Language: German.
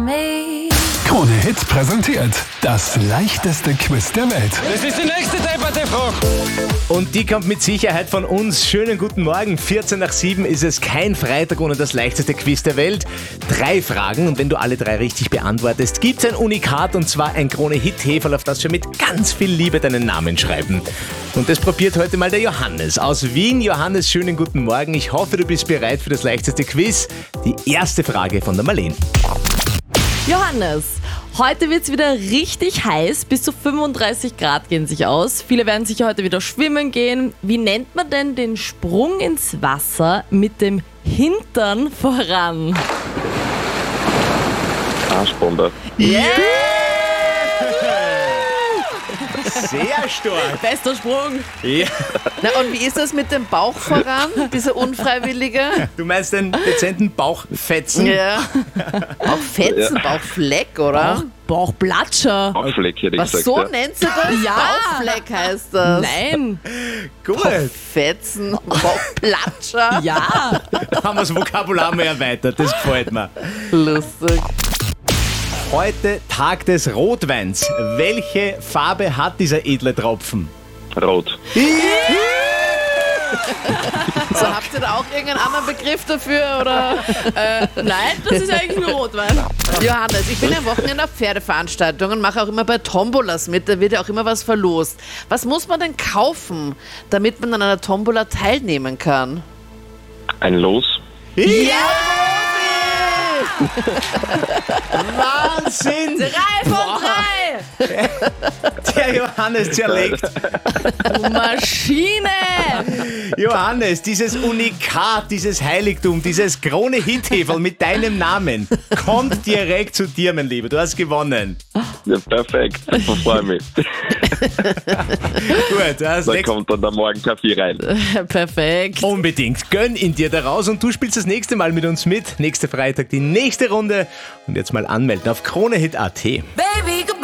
Krone Hits präsentiert das leichteste Quiz der Welt. Das ist die nächste depperte Frage. Und die kommt mit Sicherheit von uns. Schönen guten Morgen. 7:14 ist es, kein Freitag ohne das leichteste Quiz der Welt. 3 Fragen und wenn du alle 3 richtig beantwortest, gibt's ein Unikat und zwar ein Krone-Hit-Heferl, auf das wir mit ganz viel Liebe deinen Namen schreiben. Und das probiert heute mal der Johannes aus Wien. Johannes, schönen guten Morgen. Ich hoffe, du bist bereit für das leichteste Quiz. Die erste Frage von der Marlene. Johannes, heute wird es wieder richtig heiß, bis zu 35 Grad gehen sich aus. Viele werden sicher heute wieder schwimmen gehen. Wie nennt man denn den Sprung ins Wasser mit dem Hintern voran? Arschbombe. Yeah! Sehr stark. Bester Sprung. Ja. Na und wie ist das mit dem Bauch voran, dieser unfreiwillige? Du meinst den dezenten Bauchfetzen? Ja. Bauchfetzen, Bauchfleck, oder? Bauchplatscher. Bauchfleck hätte ich Was, gesagt. so Ja. nennt sie das? Ja. Bauchfleck heißt das. Nein. Gut. Bauchfetzen, Bauchplatscher. Ja. Haben wir das Vokabular mal erweitert, das gefällt mir. Lustig. Heute Tag des Rotweins. Welche Farbe hat dieser edle Tropfen? Rot. So, habt ihr da auch irgendeinen anderen Begriff dafür? Oder? Nein, das ist eigentlich nur Rotwein. Johannes, ich bin am Wochenende auf Pferdeveranstaltungen und mache auch immer bei Tombolas mit. Da wird ja auch immer was verlost. Was muss man denn kaufen, damit man an einer Tombola teilnehmen kann? Ein Los. Wahnsinn! 3 von 3. Der Johannes zerlegt. Du Maschine. Johannes, dieses Unikat, dieses Heiligtum, dieses Krone-Hit-Heferl mit deinem Namen kommt direkt zu dir, mein Lieber. Du hast gewonnen. Ja, perfekt. Ich freue mich. Gut, das Da kommt dann der Morgenkaffee rein. Perfekt. unbedingt. Gönn ihn dir daraus und du spielst das nächste Mal mit uns mit. Nächste Freitag die nächste Runde. Und jetzt mal anmelden auf KroneHit.at.